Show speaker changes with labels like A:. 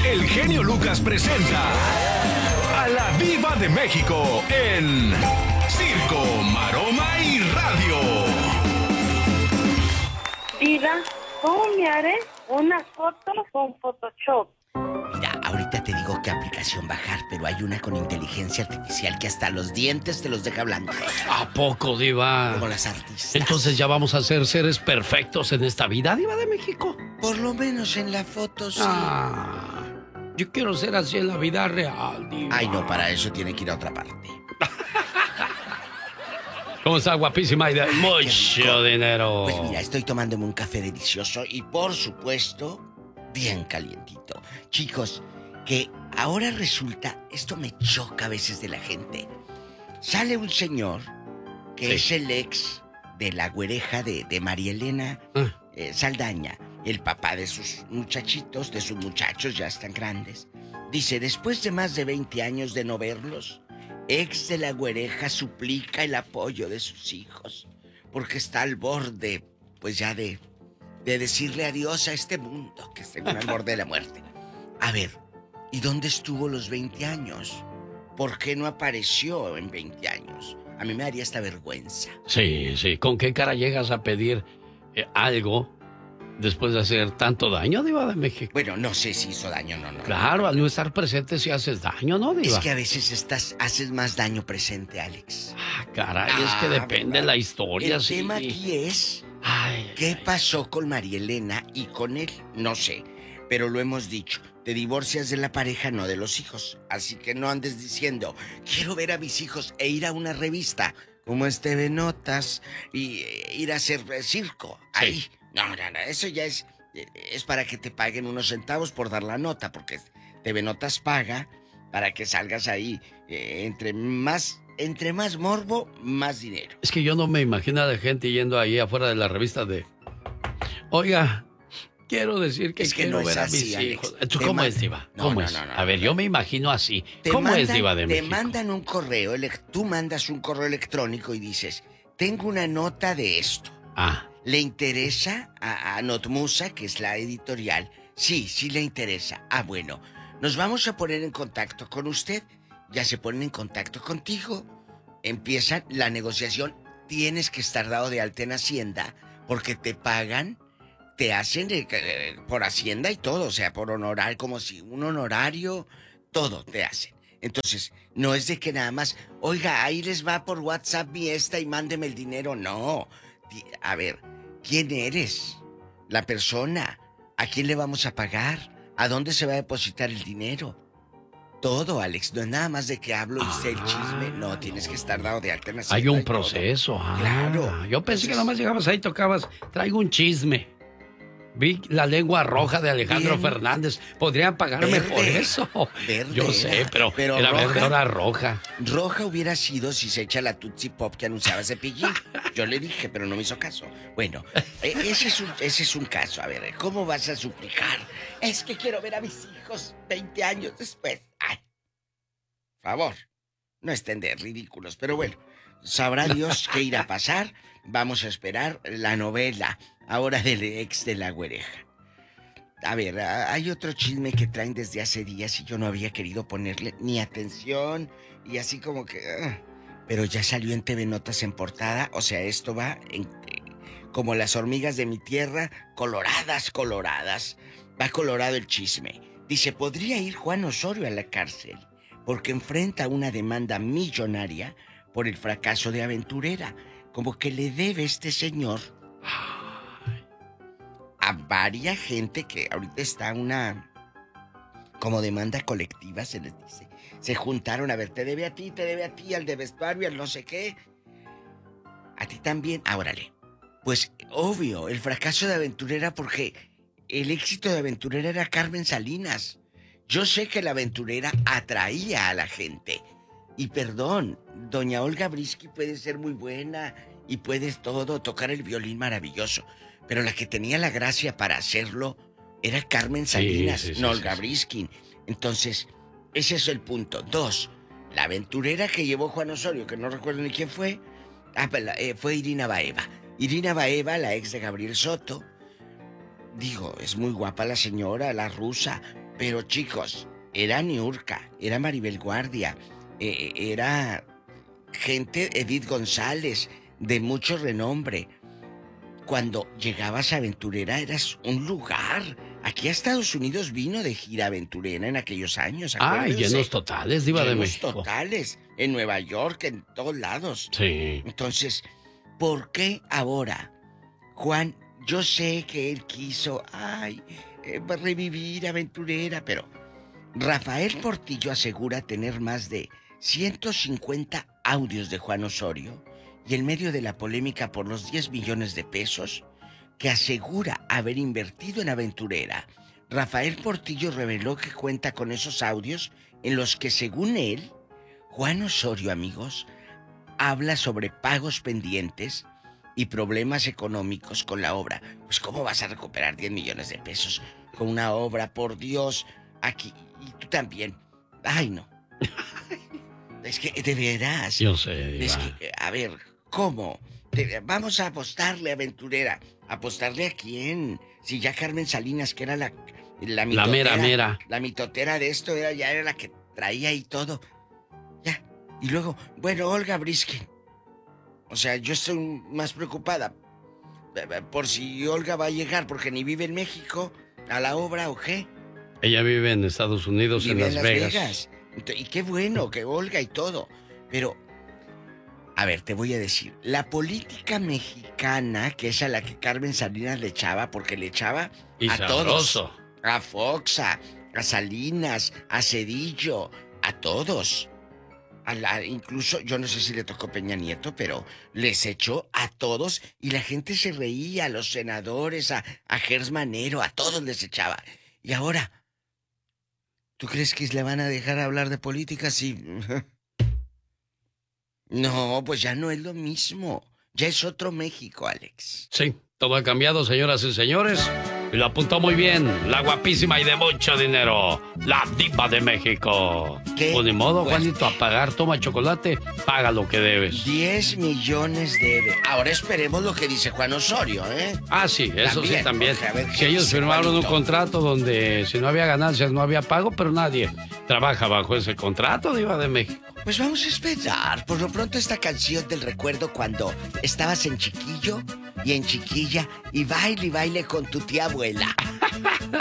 A: el genio Lucas presenta a la Diva de México en Circo, Maroma y Radio.
B: Diva, ¿cómo me haré una foto con Photoshop?
C: Mira, ahorita te digo qué aplicación bajar, pero hay una con inteligencia artificial que hasta los dientes te los deja blancos.
D: ¿A poco, Diva?
C: Como las artistas.
D: Entonces ya vamos a ser seres perfectos en esta vida, Diva de México.
C: Por lo menos en la foto, sí.
D: Yo quiero ser así en la vida real, Diva.
C: Ay, no, para eso tiene que ir a otra parte.
D: ¿Cómo está, guapísima y de mucho dinero?
C: Pues mira, estoy tomándome un café delicioso y por supuesto, bien calientito. Chicos, que ahora resulta, esto me choca a veces de la gente. Sale un señor que es el ex de la güereja de María Elena Saldaña, el papá de sus muchachitos, de sus muchachos, ya están grandes. Dice, después de más de 20 años de no verlos, ex de la güereja suplica el apoyo de sus hijos, porque está al borde, pues ya de decirle adiós a este mundo, que está al borde de la muerte. A ver, ¿y dónde estuvo los 20 años? ¿Por qué no apareció en 20 años? A mí me daría esta vergüenza.
D: Sí, sí. ¿Con qué cara llegas a pedir algo después de hacer tanto daño, Diva de México?
C: Bueno, no sé si hizo daño, no.
D: Claro, al no estar presente si haces daño, ¿no, Diva?
C: Es que a veces haces más daño presente, Alex.
D: Caray, es que depende de la historia,
C: El tema aquí es... ¿qué pasó con María Elena y con él? No sé, pero lo hemos dicho. Te divorcias de la pareja, no de los hijos. Así que no andes diciendo, quiero ver a mis hijos e ir a una revista como TV Notas y ir a hacer circo. Sí. Ahí. No, eso ya es para que te paguen unos centavos por dar la nota, porque TV Notas paga para que salgas ahí. Entre más morbo, más dinero.
D: Es que yo no me imagino a la gente yendo ahí afuera de la revista de... Oiga, quiero decir que quiero ver a mis hijos. ¿Cómo es, Diva? ¿Cómo es? A ver, yo me imagino así. ¿Cómo es, Diva de México?
C: Te mandan un correo, tú mandas un correo electrónico y dices, tengo una nota de esto. ¿Le interesa a Notmusa, que es la editorial? Sí le interesa. Bueno, nos vamos a poner en contacto con usted. Ya se ponen en contacto contigo. Empieza la negociación. Tienes que estar dado de alta en Hacienda porque te pagan, te hacen por Hacienda y todo, o sea, por honorario, como si un honorario, todo te hacen. Entonces, no es de que nada más, oiga, ahí les va por WhatsApp mi y mándeme el dinero. No. A ver, ¿quién eres? La persona. ¿A quién le vamos a pagar? ¿A dónde se va a depositar el dinero? Todo, Alex. No es nada más de que hablo y sé el chisme. No, tienes que estar dado de alta en Hacienda.
D: Hay un proceso.
C: Claro.
D: Yo pensé que nada más llegabas ahí, tocabas, traigo un chisme. Vi la lengua roja de Alejandro Fernández. ¿Podrían pagarme por eso? Yo sé, pero era verde, ahora roja.
C: Roja hubiera sido si se echa la Tootsie Pop que anunciaba Cepillín. Yo le dije, pero no me hizo caso. Bueno, ese es un caso. A ver, ¿cómo vas a suplicar? Es que quiero ver a mis hijos 20 años después. Ay, favor, no estén de ridículos. Pero bueno, sabrá Dios qué irá a pasar. Vamos a esperar la novela ahora del ex de la güereja. A ver, hay otro chisme que traen desde hace días y yo no había querido ponerle ni atención y así como que... pero ya salió en TV Notas en portada, o sea, esto va como las hormigas de mi tierra, coloradas. Va colorado el chisme. Dice, podría ir Juan Osorio a la cárcel porque enfrenta una demanda millonaria por el fracaso de Aventurera. Como que le debe este señor a varias gente que ahorita está una como demanda colectiva, se les dice. Se juntaron, a ver, te debe a ti, al de vestuario, al no sé qué. A ti también, órale. Pues obvio, el fracaso de Aventurera, porque el éxito de Aventurera era Carmen Salinas. Yo sé que la Aventurera atraía a la gente. Y perdón, doña Olga Brisky puede ser muy buena y puedes todo, tocar el violín maravilloso. Pero la que tenía la gracia para hacerlo era Carmen Salinas, no Olga Brisky. Entonces, ese es el punto. 2, la aventurera que llevó Juan Osorio, que no recuerdo ni quién fue, fue Irina Baeva. Irina Baeva, la ex de Gabriel Soto. Digo, es muy guapa la señora, la rusa, Pero chicos, era Niurka, era Maribel Guardia, era gente, Edith González, de mucho renombre. Cuando llegabas a Aventurera eras un lugar. Aquí a Estados Unidos vino de gira Aventurera en aquellos años.
D: Llenos totales, Diva de México.
C: Llenos totales, en Nueva York, en todos lados.
D: Sí.
C: Entonces, ¿por qué ahora, Juan? Yo sé que él quiso, revivir Aventurera, pero Rafael Portillo asegura tener más de 150 audios de Juan Osorio y en medio de la polémica por los 10 millones de pesos que asegura haber invertido en Aventurera, Rafael Portillo reveló que cuenta con esos audios en los que, según él, Juan Osorio, amigos, habla sobre pagos pendientes y problemas económicos con la obra. Pues ¿cómo vas a recuperar 10 millones de pesos con una obra, por Dios? Aquí, y tú también. Ay, no. Es que, de veras.
D: Yo sé, Diva.
C: Es que, a ver, ¿cómo? Vamos a apostarle, Aventurera. ¿Apostarle a quién? Si ya Carmen Salinas, que era la mitotera,
D: mera.
C: La mitotera de esto, ya era la que traía y todo. Ya. Y luego, bueno, Olga Briskin. O sea, yo estoy más preocupada por si Olga va a llegar, porque ni vive en México a la obra, ¿o qué?
D: Ella vive en Estados Unidos,
C: vive
D: en Las Vegas.
C: Y qué bueno, que Olga y todo. Pero, a ver, te voy a decir, la política mexicana, que es a la que Carmen Salinas le echaba, porque le echaba
D: y
C: a
D: sabroso.
C: Todos. A Foxa, a Salinas, a Cedillo, a todos. Incluso, yo no sé si le tocó Peña Nieto, pero les echó a todos y la gente se reía, a los senadores, a Gers Manero, a todos les echaba. Y ahora, ¿tú crees que le van a dejar hablar de política? Sí. No, pues ya no es lo mismo. Ya es otro México, Alex.
D: Sí, todo ha cambiado, señoras y señores. Y lo apuntó muy bien, la guapísima y de mucho dinero, la Diva de México.
C: ¿Qué?
D: Pues ni modo,
C: Pues,
D: Juanito, a pagar, toma chocolate, paga lo que debes.
C: 10 millones debe. Ahora esperemos lo que dice Juan Osorio, ¿eh?
D: Ah, sí, eso
C: También,
D: sí, también.
C: porque a ver
D: Si
C: qué
D: ellos
C: dice
D: firmaron
C: Juanito.
D: un contrato donde si no había ganancias no había pago, pero nadie trabaja bajo ese contrato, Diva de México.
C: Pues vamos a esperar. Por lo pronto esta canción del recuerdo cuando estabas en chiquillo y en chiquilla y baile con tu tía abuela.